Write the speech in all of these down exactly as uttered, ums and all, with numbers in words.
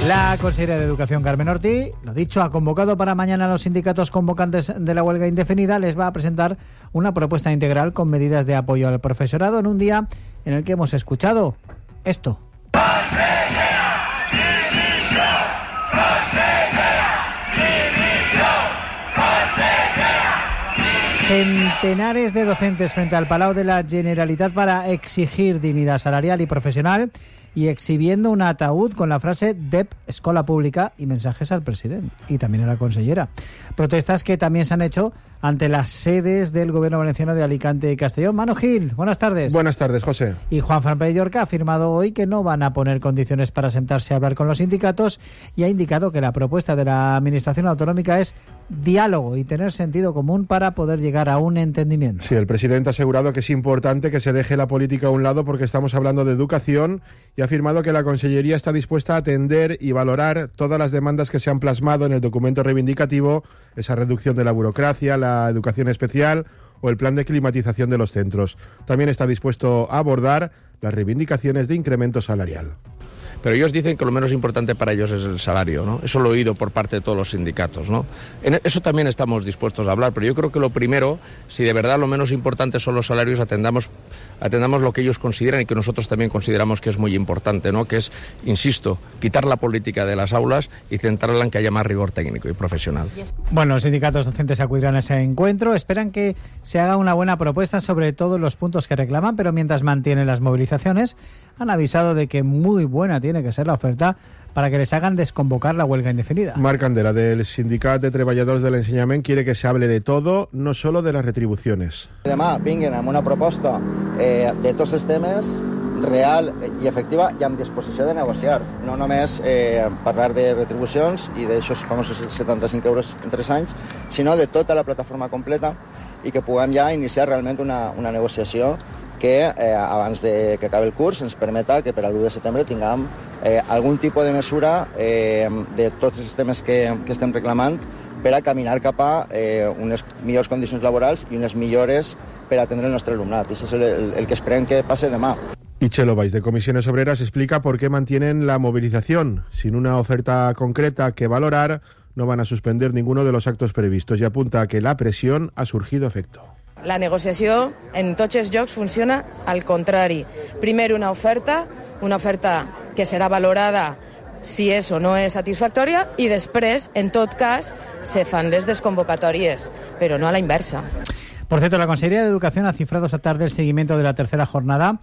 La consejera de Educación, Carmen Ortiz, lo dicho, ha convocado para mañana a los sindicatos convocantes de la huelga indefinida. Les va a presentar una propuesta integral con medidas de apoyo al profesorado en un día en el que hemos escuchado esto. Centenares de docentes frente al Palau de la Generalitat para exigir dignidad salarial y profesional y exhibiendo un ataúd con la frase D E P, Escola Pública, y mensajes al presidente y también a la consellera. Protestas que también se han hecho ante las sedes del Gobierno valenciano de Alicante y Castellón. Manu Gil, buenas tardes. Buenas tardes, José. Y Juan Fran Pérez Llorca ha afirmado hoy que no van a poner condiciones para sentarse a hablar con los sindicatos y ha indicado que la propuesta de la Administración Autonómica es diálogo y tener sentido común para poder llegar a un entendimiento. Sí, el presidente ha asegurado que es importante que se deje la política a un lado porque estamos hablando de educación y ha afirmado que la Consellería está dispuesta a atender y valorar todas las demandas que se han plasmado en el documento reivindicativo, esa reducción de la burocracia, la educación especial o el plan de climatización de los centros. También está dispuesto a abordar las reivindicaciones de incremento salarial. Pero ellos dicen que lo menos importante para ellos es el salario, ¿no? Eso lo he oído por parte de todos los sindicatos, ¿no? En eso también estamos dispuestos a hablar, pero yo creo que lo primero, si de verdad lo menos importante son los salarios, atendamos, atendamos lo que ellos consideran y que nosotros también consideramos que es muy importante, ¿no? Que es, insisto, quitar la política de las aulas y centrarla en que haya más rigor técnico y profesional. Bueno, los sindicatos docentes acudirán a ese encuentro, esperan que se haga una buena propuesta sobre todos los puntos que reclaman, pero mientras mantienen las movilizaciones, han avisado de que muy buena tiene que ser la oferta para que les hagan desconvocar la huelga indefinida. Marc Candela, del Sindicat de Treballadors de l'Ensenyament, quiere que se hable de todo, no solo de las retribuciones. Demà vinguin amb una proposta eh, de tots els temes real i efectiva i amb disposició de negociar. No només eh, parlar de retribucions i d'aixòs famosos setanta-cinc euros en tres anys, sinó de tota la plataforma completa i que puguem ja iniciar realment una, una negociació que eh, abans de que acabi el curs ens permeta que per al l'u de setembre tinguem eh, algun tipus de mesura eh, de tots els temes que, que estem reclamant per a caminar cap a eh, unes millors condicions laborals i unes millores per atendre el nostre alumnat. I això és el, el que esperem que passe demà. Y Chelo Valls, de Comisiones Obreras, explica por qué mantienen la movilización. Sin una oferta concreta que valorar, no van a suspender ninguno de los actos previstos y apunta a que la presión ha surgido efecto. La negociació en tots els llocs funciona al contrari. Primer una oferta, una oferta que serà valorada si és o no és satisfactòria i després, en tot cas, se fan les desconvocatòries, però no a la inversa. Por cierto, la Consejería de Educación ha cifrado esta tarde el seguimiento de la tercera jornada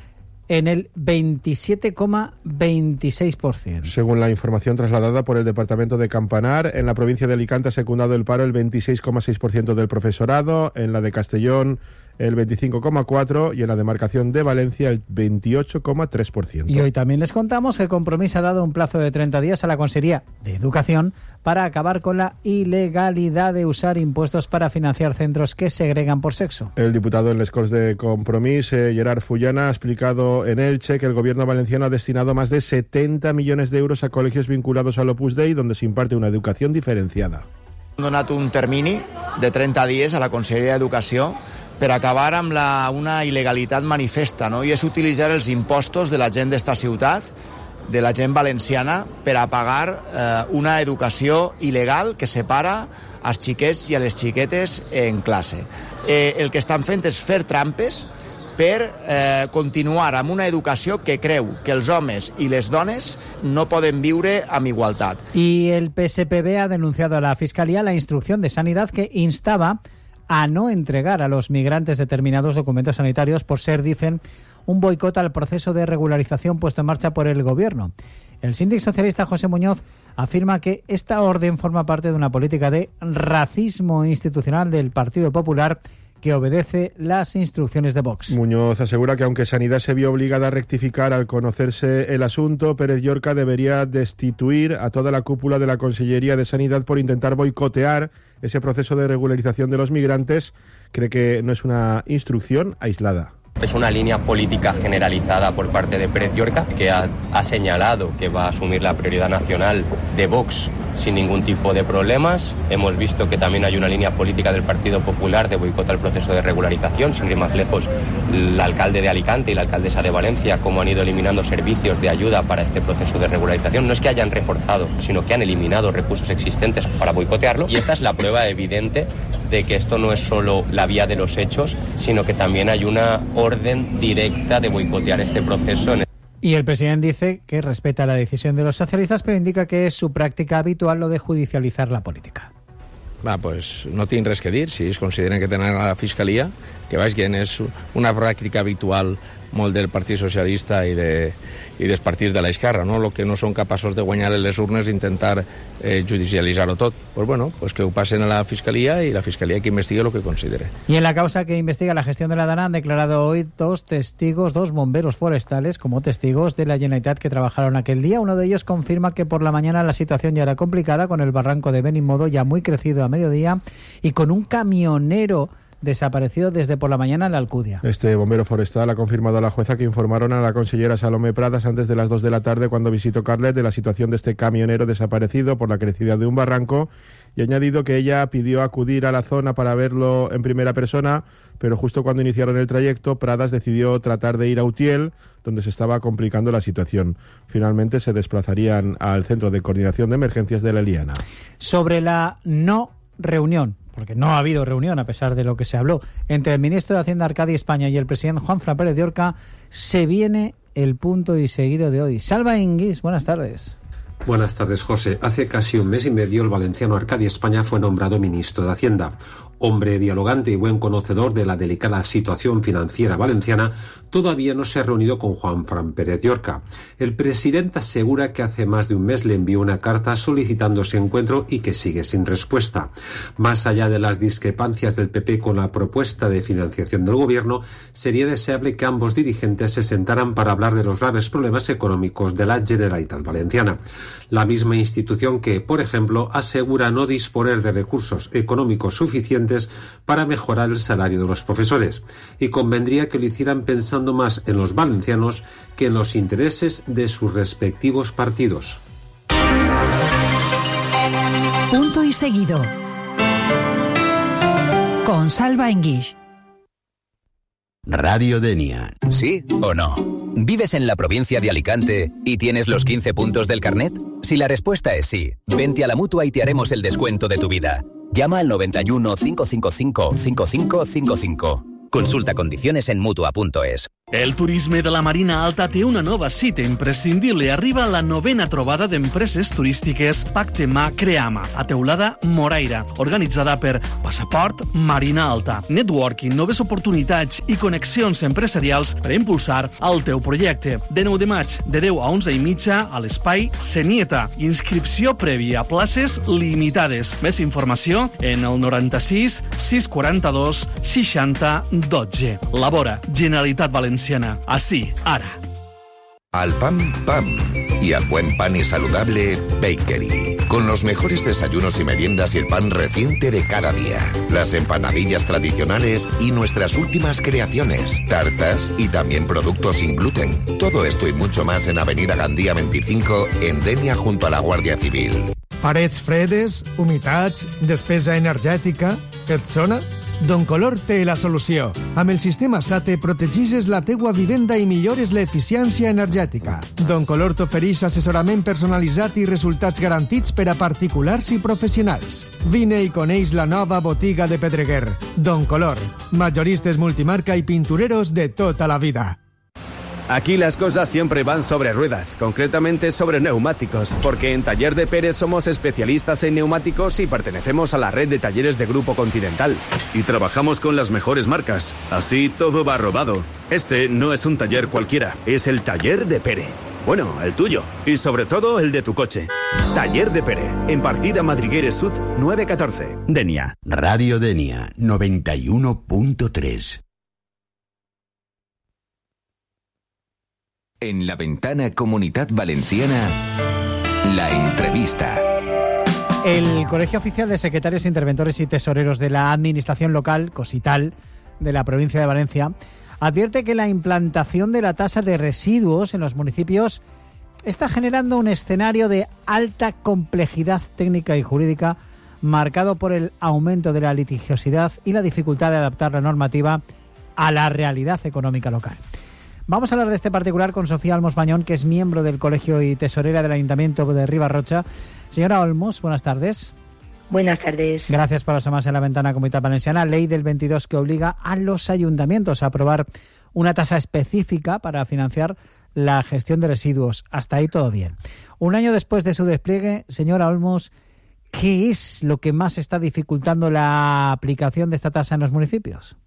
en el veintisiete coma veintiséis por ciento. Según la información trasladada por el Departamento de Campanar, en la provincia de Alicante ha secundado el paro el veintiséis coma seis por ciento del profesorado, en la de Castellón el veinticinco coma cuatro por ciento y en la demarcación de Valencia el veintiocho coma tres por ciento. Y hoy también les contamos que el Compromís ha dado un plazo de treinta días a la Consejería de Educación para acabar con la ilegalidad de usar impuestos para financiar centros que segregan por sexo. El diputado en les Corts de Compromís, eh, Gerard Fullana, ha explicado en Elche que el gobierno valenciano ha destinado más de setenta millones de euros a colegios vinculados al Opus Dei, donde se imparte una educación diferenciada. Han donat un termini de trenta dies a la Conselleria d'Educació per acabar amb la, una il·legalitat manifesta, no? I és utilitzar els impostos de la gent d'esta ciutat, de la gent valenciana, per a pagar eh, una educació il·legal que separa als xiquets i a les xiquetes en classe. Eh, el que estan fent és fer trampes per eh, continuar amb una educació que creu que els homes i les dones no poden viure amb igualtat. Y el P S P B ha denunciado a la Fiscalía la instrucción de Sanidad que instaba a no entregar a los migrantes determinados documentos sanitarios por ser, dicen, un boicot al proceso de regularización puesto en marcha por el Gobierno. El síndic socialista José Muñoz afirma que esta orden forma parte de una política de racismo institucional del Partido Popular que obedece las instrucciones de Vox. Muñoz asegura que aunque Sanidad se vio obligada a rectificar al conocerse el asunto, Pérez Llorca debería destituir a toda la cúpula de la Consellería de Sanidad por intentar boicotear ese proceso de regularización de los migrantes. Cree que no es una instrucción aislada. Es una línea política generalizada por parte de Pérez Llorca, que ha, ha señalado que va a asumir la prioridad nacional de Vox sin ningún tipo de problemas. Hemos visto que también hay una línea política del Partido Popular de boicot al proceso de regularización. Sin ir más lejos, el alcalde de Alicante y la alcaldesa de Valencia, cómo han ido eliminando servicios de ayuda para este proceso de regularización. No es que hayan reforzado, sino que han eliminado recursos existentes para boicotearlo. Y esta es la prueba evidente de que esto no es solo la vía de los hechos, sino que también hay una orden directa de boicotear este proceso. En Y el presidente dice que respeta la decisión de los socialistas, pero indica que es su práctica habitual lo de judicializar la política. Va, pues no tinc res que dir. Si ells consideren que tenen a la Fiscalia, que vagin, és una pràctica habitual molt del Partit Socialista i, de, i dels partits de l'esquerra, no? El que no són capaços de guanyar en les urnes i intentar eh, judicialitzar-ho tot. Pues bueno, pues que ho passen a la Fiscalia y la Fiscalia que investigue lo que considere. Y en la causa que investiga la gestión de la DANA han declarado hoy dos testigos, dos bomberos forestales, como testigos de la Generalitat que trabajaron aquel día. Uno de ellos confirma que por la mañana la situación ya era complicada, con el barranco de Benimodo ya muy crecido a mediodía y con un camionero desaparecido desde por la mañana en la Alcudia. Este bombero forestal ha confirmado a la jueza que informaron a la consellera Salomé Pradas antes de las dos de la tarde cuando visitó Carlet de la situación de este camionero desaparecido por la crecida de un barranco y ha añadido que ella pidió acudir a la zona para verlo en primera persona, pero justo cuando iniciaron el trayecto, Pradas decidió tratar de ir a Utiel, donde se estaba complicando la situación. Finalmente se desplazarían al Centro de Coordinación de Emergencias de la Eliana. Sobre la no reunión, porque no ha habido reunión a pesar de lo que se habló, entre el ministro de Hacienda Arcadi España y el presidente Juanfran Pérez de Orca, se viene el punto y seguido de hoy. Salva Inguis, buenas tardes. Buenas tardes, José. Hace casi un mes y medio el valenciano Arcadi España fue nombrado ministro de Hacienda. Hombre dialogante y buen conocedor de la delicada situación financiera valenciana, todavía no se ha reunido con Juanfran Pérez de Orca. El presidente asegura que hace más de un mes le envió una carta solicitando ese encuentro y que sigue sin respuesta. Más allá de las discrepancias del P P con la propuesta de financiación del gobierno, sería deseable que ambos dirigentes se sentaran para hablar de los graves problemas económicos de la Generalitat Valenciana. La misma institución que, por ejemplo, asegura no disponer de recursos económicos suficientes para mejorar el salario de los profesores, y convendría que lo hicieran pensando más en los valencianos que en los intereses de sus respectivos partidos. Punto y seguido. Con Salva Enguix. Radio Denia. ¿Sí o no? ¿Vives en la provincia de Alicante y tienes los quince puntos del carnet? Si la respuesta es sí, vente a la Mutua y te haremos el descuento de tu vida. Llama al noventa y uno, cinco cinco cinco, cinco cinco cinco cinco. Consulta condiciones en mutua punto es. El turisme de la Marina Alta té una nova cita imprescindible. Arriba la novena trobada d'empreses turístiques Pactema Creama, a Teulada Moraira, organitzada per Passaport Marina Alta. Networking, noves oportunitats i connexions empresarials per impulsar el teu projecte. De nou de maig, de deu a onze i mitja, a l'espai Senieta. Inscripció prèvia, places limitades. Més informació en el noranta-sis, sis quaranta-dos, seixanta, dotze. Labora, Generalitat Valenciana. Así, ara. Al pan, pan. Y al buen pan y saludable, Bakery. Con los mejores desayunos y meriendas y el pan reciente de cada día. Las empanadillas tradicionales y nuestras últimas creaciones. Tartas y también productos sin gluten. Todo esto y mucho más en Avenida Gandía veinticinco, en Denia, junto a la Guardia Civil. Parets fredes, humitats, despesa energètica... Et sona? Doncolor té la solució. Amb el sistema SATE protegixes la teua vivenda i millores l'eficiència energètica. Doncolor t'ofereix assessorament personalitzat i resultats garantits per a particulars i professionals. Vine i coneix la nova botiga de Pedreguer. Doncolor, majoristes multimarca i pintureros de tota la vida. Aquí las cosas siempre van sobre ruedas, concretamente sobre neumáticos, porque en Taller de Pérez somos especialistas en neumáticos y pertenecemos a la red de talleres de Grupo Continental. Y trabajamos con las mejores marcas, así todo va rodado. Este no es un taller cualquiera, es el Taller de Pérez. Bueno, el tuyo, y sobre todo el de tu coche. Taller de Pérez, en Partida Madrigueres Sud nueve catorce. Denia. Radio Denia, noventa y uno punto tres. En la ventana Comunitat Valenciana, la entrevista. El Colegio Oficial de Secretarios, Interventores y Tesoreros de la Administración Local, Cosital, de la provincia de Valencia, advierte que la implantación de la tasa de residuos en los municipios está generando un escenario de alta complejidad técnica y jurídica marcado por el aumento de la litigiosidad y la dificultad de adaptar la normativa a la realidad económica local. Vamos a hablar de este particular con Sofía Olmos Bañón, que es miembro del Colegio y Tesorera del Ayuntamiento de Riba-roja. Señora Olmos, buenas tardes. Buenas tardes. Gracias por asomarse a la ventana Comunitat Valenciana. Ley del veintidós que obliga a los ayuntamientos a aprobar una tasa específica para financiar la gestión de residuos. Hasta ahí todo bien. Un año después de su despliegue, señora Olmos, ¿qué es lo que más está dificultando la aplicación de esta tasa en los municipios?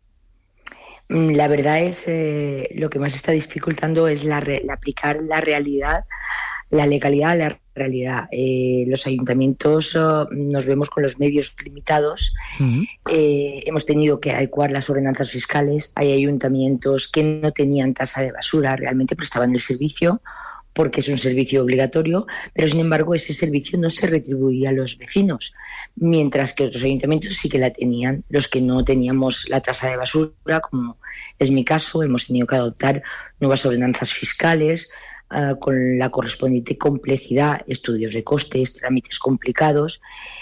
La verdad es eh, lo que más está dificultando es la, re, la aplicar la realidad, la legalidad a la realidad. Eh, los ayuntamientos uh, nos vemos con los medios limitados. Uh-huh. Eh, hemos tenido que adecuar las ordenanzas fiscales. Hay ayuntamientos que no tenían tasa de basura, realmente prestaban el servicio porque es un servicio obligatorio, pero sin embargo ese servicio no se retribuía a los vecinos, mientras que otros ayuntamientos sí que la tenían. Los que no teníamos la tasa de basura, como es mi caso, hemos tenido que adoptar nuevas ordenanzas fiscales uh, con la correspondiente complejidad, estudios de costes, trámites complicados,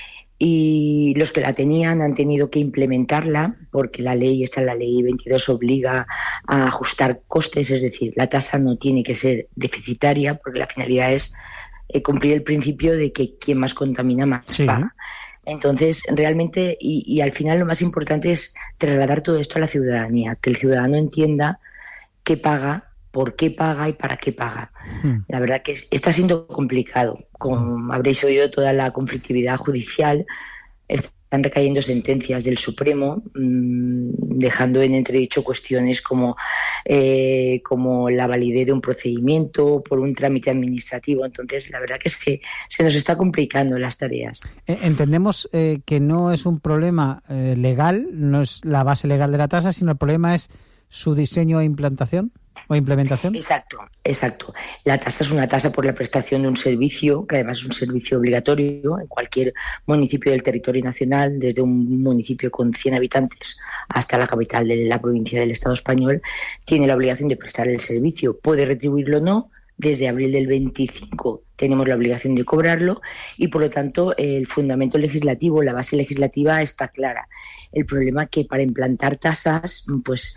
y los que la tenían han tenido que implementarla porque la ley, esta la ley veintidós, obliga a ajustar costes, es decir, la tasa no tiene que ser deficitaria porque la finalidad es eh, cumplir el principio de que quien más contamina más sí. paga. Entonces, realmente, y, y al final lo más importante es trasladar todo esto a la ciudadanía, que el ciudadano entienda qué paga, por qué paga y para qué paga. Hmm. La verdad que es, está siendo complicado. Como habréis oído, toda la conflictividad judicial, están recayendo sentencias del Supremo, mmm, dejando en entredicho cuestiones como, eh, como la validez de un procedimiento por un trámite administrativo. Entonces, la verdad que se, se nos está complicando las tareas. Entendemos eh, que no es un problema eh, legal, no es la base legal de la tasa, sino el problema es su diseño e implantación. ¿O implementación? Exacto, exacto. La tasa es una tasa por la prestación de un servicio, que además es un servicio obligatorio en cualquier municipio del territorio nacional, desde un municipio con cien habitantes hasta la capital de la provincia del Estado español, tiene la obligación de prestar el servicio. Puede retribuirlo o no. Desde abril del veinticinco tenemos la obligación de cobrarlo y, por lo tanto, el fundamento legislativo, la base legislativa está clara. El problema es que para implantar tasas, pues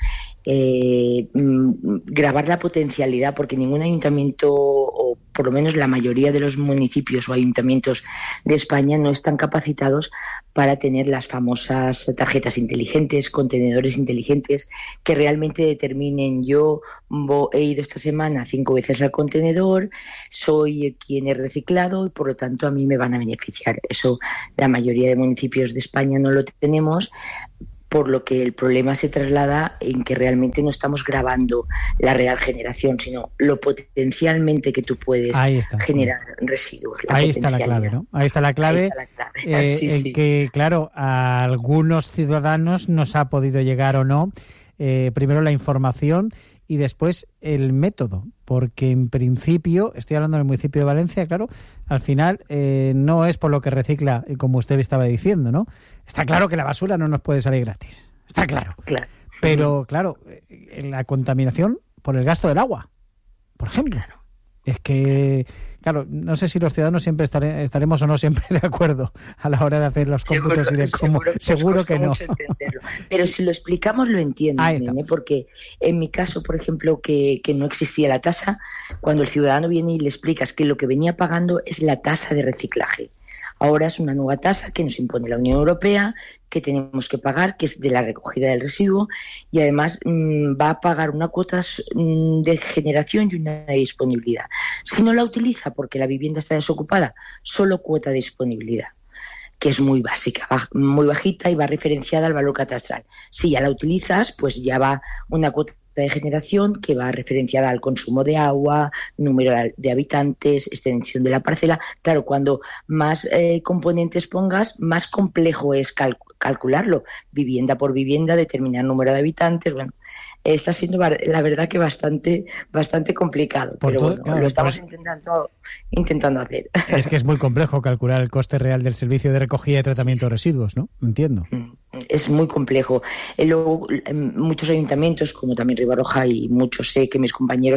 eh, grabar la potencialidad, porque ningún ayuntamiento, o por lo menos la mayoría de los municipios o ayuntamientos de España, no están capacitados para tener las famosas tarjetas inteligentes, contenedores inteligentes, que realmente determinen: yo he ido esta semana cinco veces al contenedor, soy quien he reciclado y por lo tanto a mí me van a beneficiar. Eso la mayoría de municipios de España no lo tenemos, por lo que el problema se traslada en que realmente no estamos grabando la real generación, sino lo potencialmente que tú puedes generar residuos. Ahí está la clave, ¿no? Ahí está la clave, está la clave. Eh, sí, en sí. que, claro, a algunos ciudadanos nos ha podido llegar o no, eh, primero la información y después el método, porque en principio, estoy hablando del municipio de Valencia, claro, al final eh, no es por lo que recicla, como usted estaba diciendo, ¿no? Está claro que la basura no nos puede salir gratis, está claro. Claro. Pero, claro, la contaminación por el gasto del agua, por ejemplo. Es que, claro, no sé si los ciudadanos siempre estare, estaremos o no siempre de acuerdo a la hora de hacer los cómputos seguro, y de cómo. Seguro, seguro que no. Pero si lo explicamos, lo entienden, ¿eh? Porque en mi caso, por ejemplo, que, que no existía la tasa, cuando el ciudadano viene y le explicas que lo que venía pagando es la tasa de reciclaje. Ahora es una nueva tasa que nos impone la Unión Europea, que tenemos que pagar, que es de la recogida del residuo, y además mmm, va a pagar una cuota mmm, de generación y una de disponibilidad. Si no la utiliza porque la vivienda está desocupada, solo cuota de disponibilidad, que es muy básica, muy bajita y va referenciada al valor catastral. Si ya la utilizas, pues ya va una cuota de generación que va referenciada al consumo de agua, número de habitantes, extensión de la parcela. Claro, cuando más eh, componentes pongas, más complejo es cal- calcularlo, vivienda por vivienda, determinar número de habitantes. Bueno, está siendo la verdad que bastante bastante complicado, por pero todo, bueno, claro, lo estamos pues, intentando intentando hacer. Es que es muy complejo calcular el coste real del servicio de recogida y tratamiento de residuos, ¿no? Entiendo. Es muy complejo. Luego, muchos ayuntamientos, como también Riba-roja, y muchos sé que mis compañeros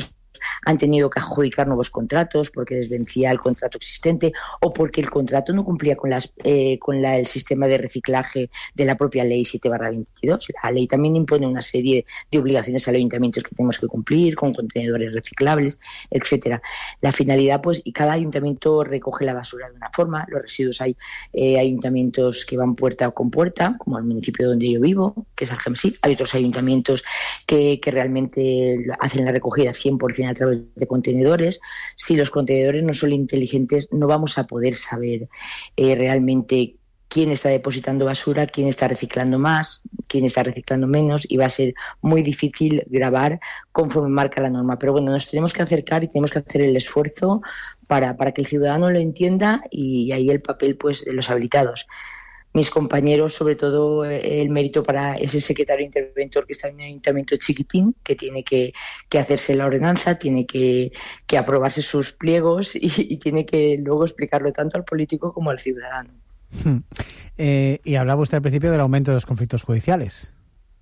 han tenido que adjudicar nuevos contratos porque les vencía el contrato existente o porque el contrato no cumplía con, las, eh, con la, el sistema de reciclaje de la propia ley siete barra veintidós. La ley también impone una serie de obligaciones a los ayuntamientos que tenemos que cumplir, con contenedores reciclables, etcétera. La finalidad, pues, y cada ayuntamiento recoge la basura de una forma. Los residuos, hay eh, ayuntamientos que van puerta con puerta, como el municipio donde yo vivo, que es Algemesí. Hay otros ayuntamientos que, que realmente hacen la recogida cien por ciento a través de contenedores. Si los contenedores no son inteligentes, no vamos a poder saber eh, realmente quién está depositando basura, quién está reciclando más, quién está reciclando menos, y va a ser muy difícil grabar conforme marca la norma. Pero bueno, nos tenemos que acercar y tenemos que hacer el esfuerzo para, para que el ciudadano lo entienda, y ahí el papel, pues, de los habilitados. Mis compañeros, sobre todo el mérito para ese secretario interventor que está en un ayuntamiento chiquitín, que tiene que, que hacerse la ordenanza, tiene que, que aprobarse sus pliegos y, y tiene que luego explicarlo tanto al político como al ciudadano. Eh, y hablaba usted al principio del aumento de los conflictos judiciales,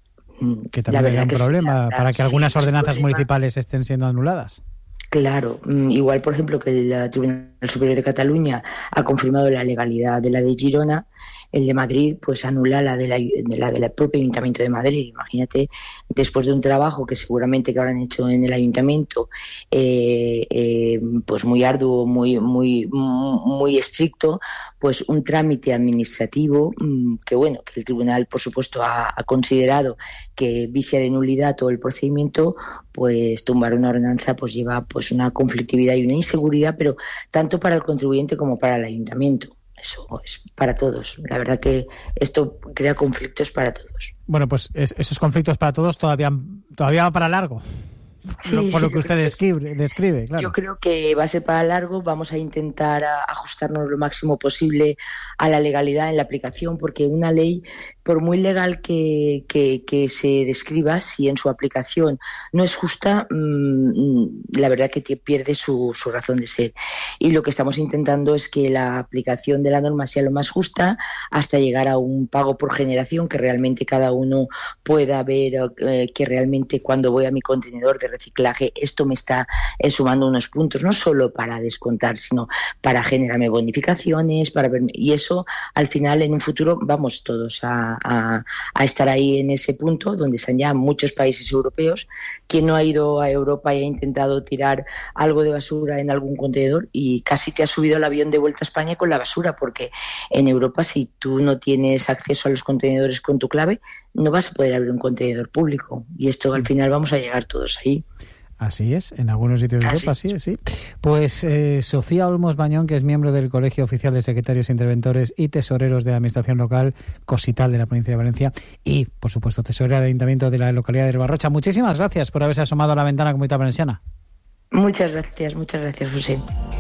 que también era un problema sí, para que algunas sí, ordenanzas municipales estén siendo anuladas. Claro, igual, por ejemplo, que el Tribunal Superior de Cataluña ha confirmado la legalidad de la de Girona, el de Madrid pues anula la de la, de la del propio Ayuntamiento de Madrid. Imagínate, después de un trabajo que seguramente que habrán hecho en el Ayuntamiento, eh, eh, pues muy arduo, muy muy muy estricto, pues un trámite administrativo que, bueno, que el Tribunal, por supuesto, ha, ha considerado que vicia de nulidad todo el procedimiento, pues tumbar una ordenanza pues lleva pues una conflictividad y una inseguridad, pero tanto para el contribuyente como para el Ayuntamiento. Eso es para todos. La verdad que esto crea conflictos para todos. Bueno, pues es, esos conflictos para todos todavía, todavía va para largo. Sí, por, por lo que usted describe, describe, claro. Yo creo que va a ser para largo. Vamos a intentar a ajustarnos lo máximo posible a la legalidad en la aplicación, porque una ley, por muy legal que, que, que se describa, si en su aplicación no es justa, mmm, la verdad que pierde su, su razón de ser. Y lo que estamos intentando es que la aplicación de la norma sea lo más justa, hasta llegar a un pago por generación, que realmente cada uno pueda ver eh, que realmente cuando voy a mi contenedor de reciclaje esto me está eh, sumando unos puntos, no solo para descontar, sino para generarme bonificaciones, para verme, y eso al final en un futuro vamos todos a, a, a estar ahí en ese punto donde están ya muchos países europeos. Quien no ha ido a Europa y ha intentado tirar algo de basura en algún contenedor y casi te ha subido el avión de vuelta a España con la basura, porque en Europa, si tú no tienes acceso a los contenedores con tu clave, no vas a poder abrir un contenedor público, y esto al final vamos a llegar todos ahí. Así es, en algunos sitios de Europa, así es, sí. Pues eh, Sofía Olmos Bañón, que es miembro del Colegio Oficial de Secretarios Interventores y Tesoreros de la Administración Local Cosital de la provincia de Valencia, y, por supuesto, tesorera del Ayuntamiento de la localidad de Ribarrocha. Muchísimas gracias por haberse asomado a la ventana Comunidad Valenciana. Muchas gracias, muchas gracias, José.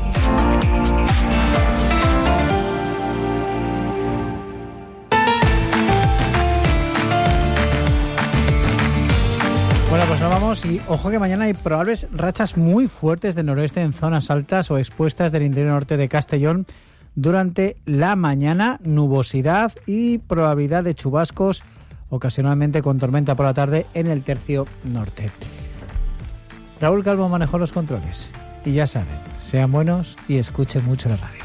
Bueno, pues nos vamos, y ojo que mañana hay probables rachas muy fuertes de noroeste en zonas altas o expuestas del interior norte de Castellón durante la mañana, nubosidad y probabilidad de chubascos, ocasionalmente con tormenta por la tarde en el tercio norte. Raúl Calvo manejó los controles y ya saben, sean buenos y escuchen mucho la radio.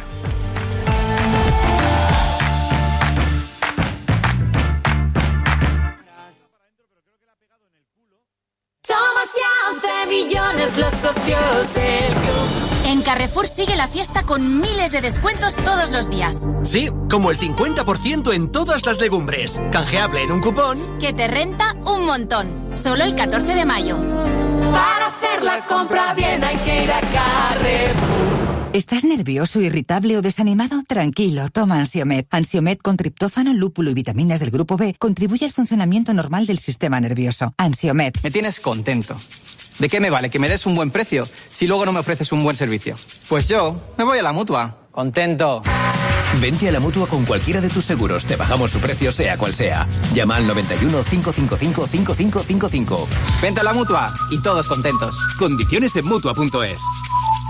Millones los socios del club. En Carrefour sigue la fiesta con miles de descuentos todos los días. Sí, como el cincuenta por ciento en todas las legumbres. Canjeable en un cupón que te renta un montón. Solo el catorce de mayo. Para hacer la compra bien hay que ir a Carrefour. ¿Estás nervioso, irritable o desanimado? Tranquilo, toma Ansiomed. Ansiomed con triptófano, lúpulo y vitaminas del grupo B contribuye al funcionamiento normal del sistema nervioso. Ansiomed. Me tienes contento. ¿De qué me vale que me des un buen precio si luego no me ofreces un buen servicio? Pues yo me voy a la Mutua. Contento. Vente a la Mutua con cualquiera de tus seguros. Te bajamos su precio sea cual sea. Llama al noventa y uno, cinco cinco cinco, cinco cinco cinco cinco. Vente a la Mutua y todos contentos. Condiciones en Mutua punto es.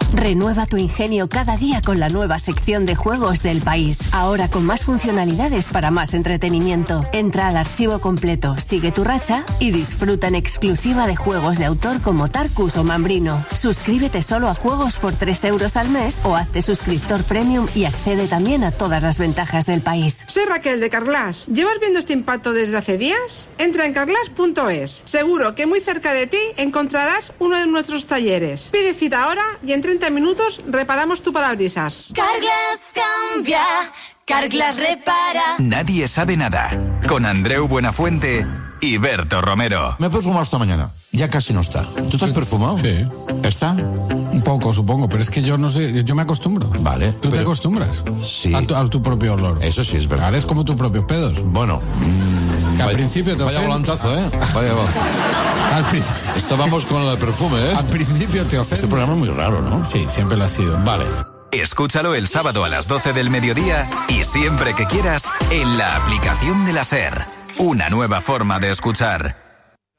Renueva tu ingenio cada día con la nueva sección de juegos del País. Ahora con más funcionalidades para más entretenimiento. Entra al archivo completo, sigue tu racha y disfruta en exclusiva de juegos de autor como Tarkus o Mambrino. Suscríbete solo a juegos por tres euros al mes o hazte suscriptor premium y accede también a todas las ventajas del País. Soy Raquel de Carglass. ¿Llevas viendo este impacto desde hace días? Entra en carglass punto es. Seguro que muy cerca de ti encontrarás uno de nuestros talleres. Pide cita ahora y en treinta minutos reparamos tu parabrisas. Carglass cambia, Carglass repara. Nadie sabe nada. Con Andreu Buenafuente y Berto Romero. Me he perfumado esta mañana. Ya casi no está. ¿Tú te has perfumado? Sí. ¿Está? Un poco, supongo, pero es que yo no sé, yo me acostumbro. Vale. ¿Tú pero... te acostumbras? Sí. A tu, a tu propio olor. Eso sí es verdad. Vale, es como tus propios pedos. Bueno. Mmm, que al vaya, principio te Vaya ofende. volantazo, ¿eh? Vaya al principio. Estábamos con el perfume, ¿eh? Al principio te ofende. Este programa es muy raro, ¿no? Sí, siempre lo ha sido. Vale. Escúchalo el sábado a las doce del mediodía y siempre que quieras en la aplicación de la SER. Una nueva forma de escuchar.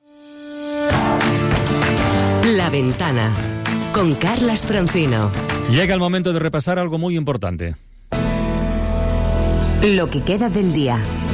La Ventana, con Carlas Francino. Llega el momento de repasar algo muy importante. Lo que queda del día,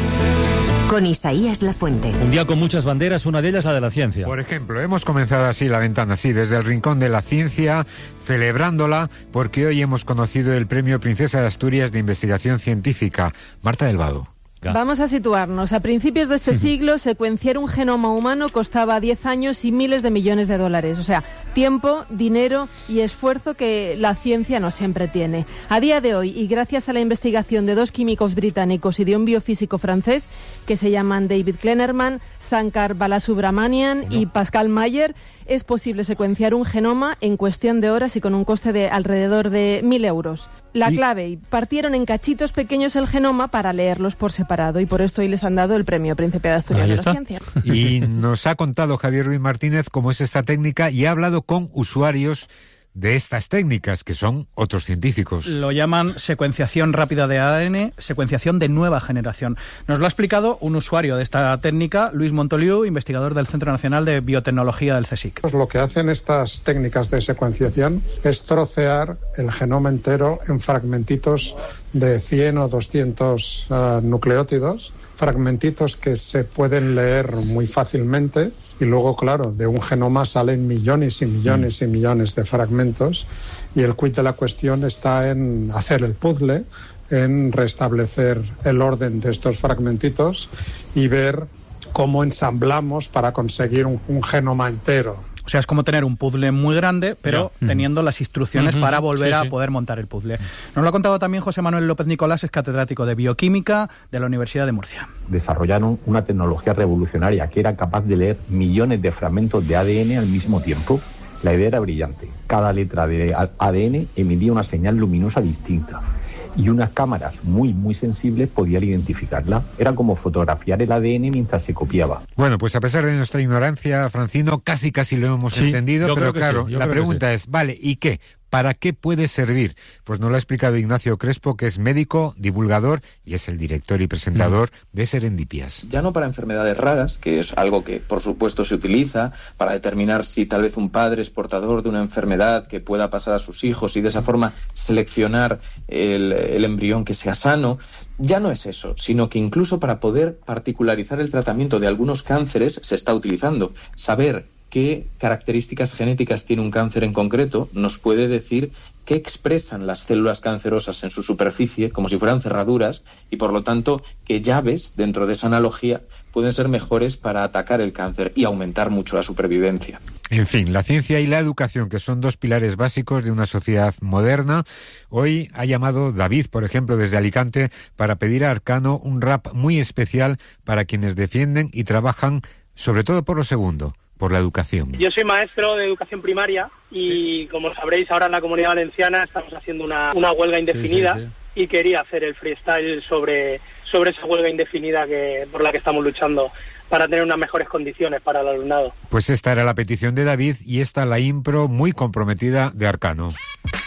con Isaías Lafuente. Un día con muchas banderas, una de ellas la de la ciencia. Por ejemplo, hemos comenzado así la ventana, sí, desde el rincón de la ciencia, celebrándola, porque hoy hemos conocido el Premio Princesa de Asturias de Investigación Científica. Marta del Vado. Vamos a situarnos. A principios de este siglo, secuenciar un genoma humano costaba diez años y miles de millones de dólares. O sea, tiempo, dinero y esfuerzo que la ciencia no siempre tiene. A día de hoy, y gracias a la investigación de dos químicos británicos y de un biofísico francés que se llaman David Kleinerman, Sankar Balasubramanian no. y Pascal Mayer, es posible secuenciar un genoma en cuestión de horas y con un coste de alrededor de mil euros. La y... clave, partieron en cachitos pequeños el genoma para leerlos por separado y por esto hoy les han dado el Premio Príncipe de Asturias de la Ciencia. Y nos ha contado Javier Ruiz Martínez cómo es esta técnica y ha hablado con usuarios de estas técnicas, que son otros científicos. Lo llaman secuenciación rápida de A D N, secuenciación de nueva generación. Nos lo ha explicado un usuario de esta técnica, Luis Montoliu, investigador del Centro Nacional de Biotecnología del CSIC. Pues lo que hacen estas técnicas de secuenciación es trocear el genoma entero en fragmentitos de cien o doscientos uh, nucleótidos, fragmentitos que se pueden leer muy fácilmente. Y luego, claro, de un genoma salen millones y millones y millones de fragmentos y el quid de la cuestión está en hacer el puzzle, en restablecer el orden de estos fragmentitos y ver cómo ensamblamos para conseguir un, un genoma entero. O sea, es como tener un puzzle muy grande, pero yeah. teniendo las instrucciones uh-huh. para volver sí, a sí. poder montar el puzzle. Nos lo ha contado también José Manuel López Nicolás, es catedrático de Bioquímica de la Universidad de Murcia. Desarrollaron una tecnología revolucionaria que era capaz de leer millones de fragmentos de A D N al mismo tiempo. La idea era brillante. Cada letra de A D N emitía una señal luminosa distinta. Y unas cámaras muy, muy sensibles podían identificarla. Era como fotografiar el A D N mientras se copiaba. Bueno, pues a pesar de nuestra ignorancia, Francino, casi casi lo hemos sí, entendido, pero claro, sí, la pregunta es, vale, ¿y qué? ¿Para qué puede servir? Pues nos lo ha explicado Ignacio Crespo, que es médico, divulgador y es el director y presentador mm. de Serendipias. Ya no para enfermedades raras, que es algo que por supuesto se utiliza para determinar si tal vez un padre es portador de una enfermedad que pueda pasar a sus hijos y de esa forma seleccionar el, el embrión que sea sano. Ya no es eso, sino que incluso para poder particularizar el tratamiento de algunos cánceres se está utilizando. Saber qué características genéticas tiene un cáncer en concreto nos puede decir qué expresan las células cancerosas en su superficie, como si fueran cerraduras, y por lo tanto qué llaves dentro de esa analogía pueden ser mejores para atacar el cáncer y aumentar mucho la supervivencia. En fin, la ciencia y la educación, que son dos pilares básicos de una sociedad moderna. Hoy ha llamado David, por ejemplo, desde Alicante, para pedir a Arcano un rap muy especial para quienes defienden y trabajan, sobre todo por lo segundo, por la educación. Yo soy maestro de educación primaria y, como sabréis, ahora en la Comunidad Valenciana estamos haciendo una, una huelga indefinida sí, sí, sí. y quería hacer el freestyle sobre, sobre esa huelga indefinida que por la que estamos luchando para tener unas mejores condiciones para el alumnado. Pues esta era la petición de David y esta la impro muy comprometida de Arcano.